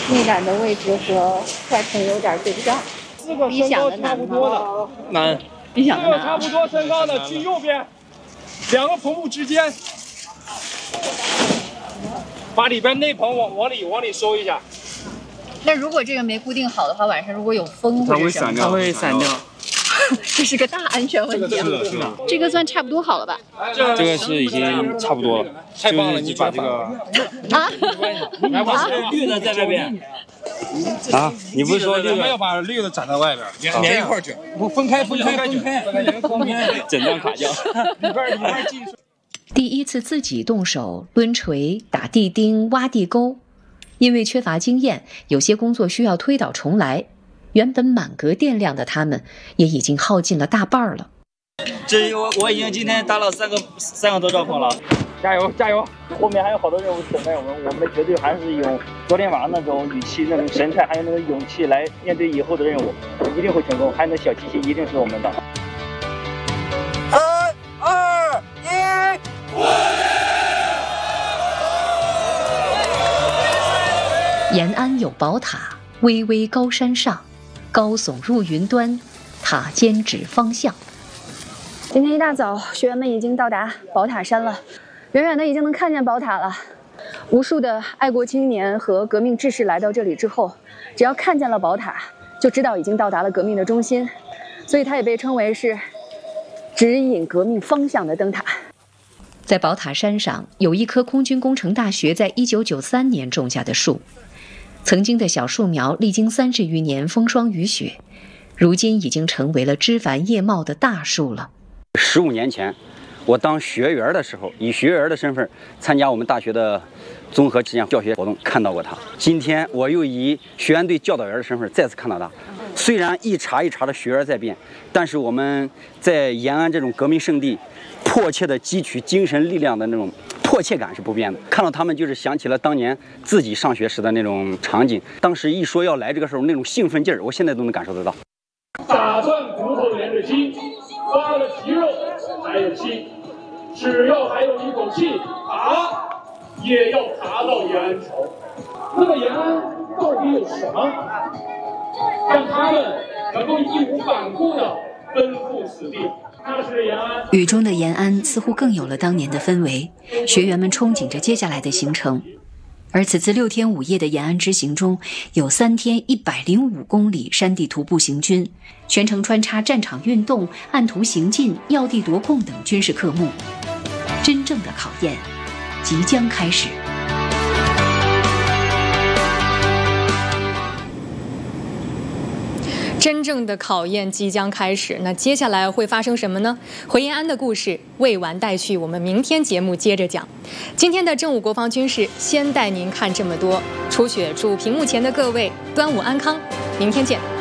内杆的位置和快程有点对不上。 4个身高差不多的难， 比想的 4个差不多身高的去右边，2个棚部之间，把里边内棚往里收一下。 那如果这个没固定好的话，晚上如果有风或者什么， 它会散掉。 这是个大安全问题。这个算差不多好了吧？ 这个是已经差不多了， 太棒了！ 你把这个啊， 绿的在外边啊？你不是说绿的要把绿的展在外边，连一块卷，不分开， 整张卡掉。 里边进。 第一次自己动手抡锤、打地钉、挖地沟，因为缺乏经验，有些工作需要推倒重来。原本满格电量的他们，也已经耗尽了大半了。 我已经今天搭了三个多帐篷了， 加油加油！ 后面还有好多任务等待我们，我们绝对还是用昨天晚上那种语气、那种神态，还有那种勇气来面对以后的任务，一定会成功。还有那小机器一定是我们的。 3、2、1。 延安有宝塔，巍巍高山上，高耸入云端，塔尖指方向。 今天一大早，学员们已经到达宝塔山了，远远的已经能看见宝塔了。无数的爱国青年和革命志士来到这里之后，只要看见了宝塔，就知道已经到达了革命的中心，所以它也被称为是指引革命方向的灯塔。 在宝塔山上有一棵空军工程大学在1993年种下的树，曾经的小树苗历经30余年风霜雨雪，如今已经成为了枝繁叶茂的大树了。 15年前，我当学员的时候，以学员的身份参加我们大学的综合实践教学活动，看到过它。今天我又以学员队教导员的身份再次看到它。虽然一茬一茬的学员在变，但是我们在延安这种革命圣地，迫切的汲取精神力量的那种迫切感是不变的。看到他们，就是想起了当年自己上学时的那种场景。当时一说要来这个时候那种兴奋劲儿，我现在都能感受得到。 打断骨头连着筋，挖了皮肉还有心，只要还有一口气，爬也要爬到延安城。那么延安到底有什么，让他们能够义无反顾地奔赴此地？ 雨中的延安似乎更有了当年的氛围，学员们憧憬着接下来的行程。而此次6天5夜的延安之行中，有3天105公里山地徒步行军，全程穿插战场运动、按图行进、要地夺控等军事科目。真正的考验即将开始。 真正的考验即将开始，那接下来会发生什么呢？回延安的故事未完待续，我们明天节目接着讲。今天的正午国防军事先带您看这么多。初雪祝屏幕前的各位端午安康，明天见。